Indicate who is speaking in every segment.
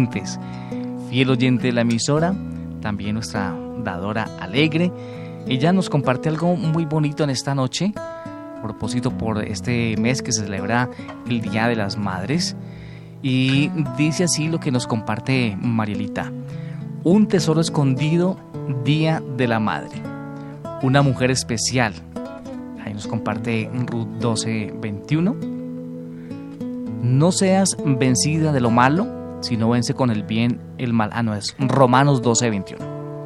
Speaker 1: Fuentes, fiel oyente de la emisora, también nuestra dadora alegre. Ella nos comparte algo muy bonito en esta noche, a propósito por este mes que se celebra el Día de las Madres, y dice así lo que nos comparte Marielita: un tesoro escondido, Día de la Madre, una mujer especial. Ahí nos comparte Ruth 12:21. No seas vencida de lo malo, sino vence con el bien el mal. Es Romanos 12:21.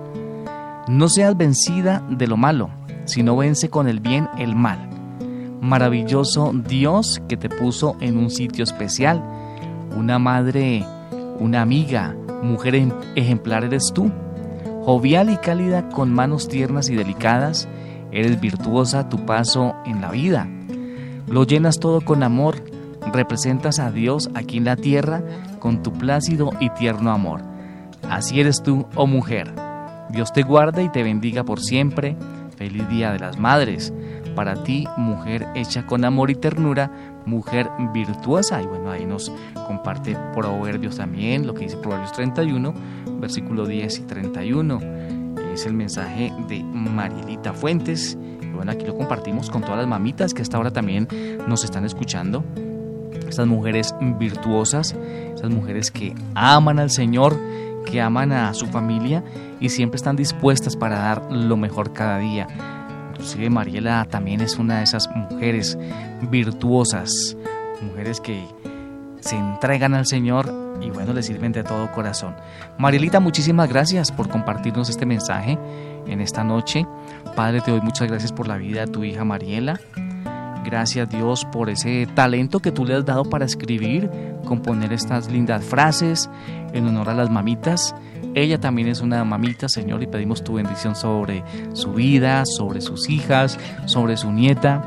Speaker 1: No seas vencida de lo malo, sino vence con el bien el mal. Maravilloso Dios que te puso en un sitio especial. Una madre, una amiga, mujer ejemplar eres tú. Jovial y cálida, con manos tiernas y delicadas, eres virtuosa a tu paso en la vida. Lo llenas todo con amor, representas a Dios aquí en la tierra con tu plácido y tierno amor. Así eres tú, oh mujer. Dios te guarde y te bendiga por siempre. Feliz Día de las Madres. Para ti, mujer hecha con amor y ternura, mujer virtuosa. Y bueno, ahí nos comparte Proverbios también, lo que dice Proverbios 31, versículo 10 y 31. Es el mensaje de Marielita Fuentes. Y bueno, aquí lo compartimos con todas las mamitas que hasta ahora también nos están escuchando. Estas mujeres virtuosas, esas mujeres que aman al Señor, que aman a su familia y siempre están dispuestas para dar lo mejor cada día. Inclusive Mariela también es una de esas mujeres virtuosas, mujeres que se entregan al Señor y bueno, le sirven de todo corazón. Marielita, muchísimas gracias por compartirnos este mensaje en esta noche. Padre, te doy muchas gracias por la vida de tu hija Mariela. Gracias, Dios, por ese talento que tú le has dado para escribir, componer estas lindas frases en honor a las mamitas. Ella también es una mamita, Señor, y pedimos tu bendición sobre su vida, sobre sus hijas, sobre su nieta.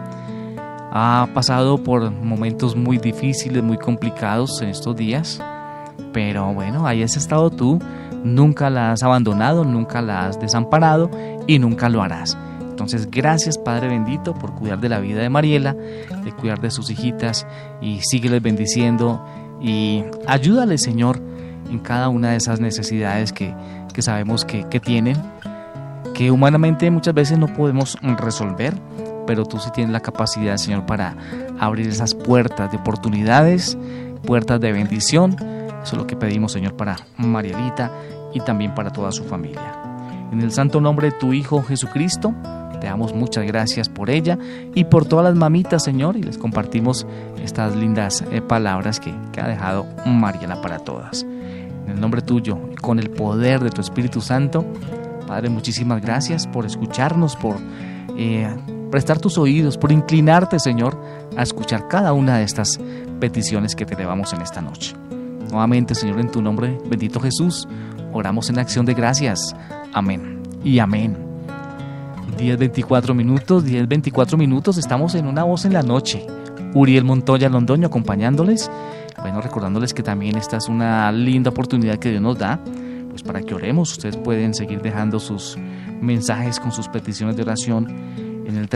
Speaker 1: Ha pasado por momentos muy difíciles, muy complicados en estos días, pero bueno, ahí has estado tú. Nunca la has abandonado, nunca la has desamparado y nunca lo harás. Entonces, gracias, Padre bendito, por cuidar de la vida de Mariela, de cuidar de sus hijitas, y sígueles bendiciendo y ayúdale, Señor, en cada una de esas necesidades que sabemos que tienen, que humanamente muchas veces no podemos resolver, pero tú sí tienes la capacidad, Señor, para abrir esas puertas de oportunidades, puertas de bendición. Eso es lo que pedimos, Señor, para Marielita y también para toda su familia. En el santo nombre de tu Hijo Jesucristo, te damos muchas gracias por ella y por todas las mamitas, Señor, y les compartimos estas lindas palabras que ha dejado Mariela para todas. En el nombre tuyo, con el poder de tu Espíritu Santo, Padre, muchísimas gracias por escucharnos, por prestar tus oídos, por inclinarte, Señor, a escuchar cada una de estas peticiones que te elevamos en esta noche. Nuevamente, Señor, en tu nombre, bendito Jesús, oramos en acción de gracias. Amén y amén. 10:24 minutos, estamos en Una Voz en la Noche. Uriel Montoya Londoño acompañándoles. Bueno, recordándoles que también esta es una linda oportunidad que Dios nos da, pues para que oremos. Ustedes pueden seguir dejando sus mensajes con sus peticiones de oración en el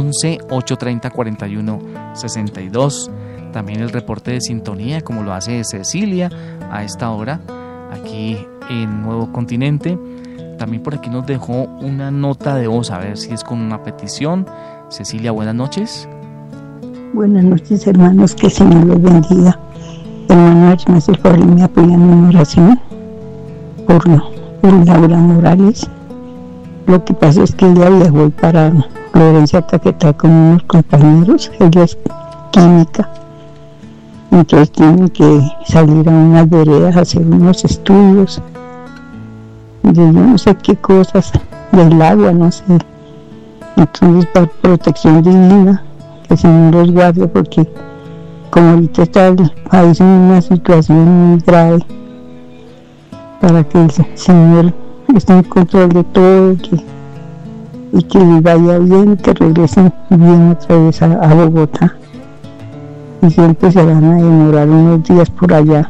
Speaker 1: 311-830-4162. También el reporte de sintonía, como lo hace Cecilia a esta hora, aquí en Nuevo Continente. También por aquí nos dejó una nota de voz, a ver si es con una petición. Cecilia, buenas noches.
Speaker 2: Buenas noches, hermanos, que el Señor los bendiga. Hermano, me hace el favor y me apoyan en oración por Laura Morales. Lo que pasa es que ella viajó para Florencia, Caquetá, con unos compañeros. Ella es química, entonces tiene que salir a unas veredas a hacer unos estudios de yo no sé qué cosas del agua, no sé. Entonces, para protección divina, que el Señor los guarde, porque como ahorita está el país en una situación muy grave, para que el Señor esté en control de todo y que les vaya bien, que regresen bien otra vez a Bogotá. Y siempre se van a demorar unos días por allá.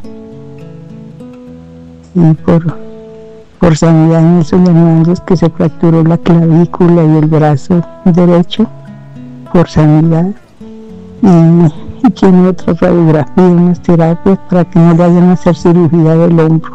Speaker 2: Y por sanidad en esos hermanos que se fracturó la clavícula y el brazo derecho, por sanidad. Y tiene otra radiografía, unas terapias para que no vayan a hacer cirugía del hombro.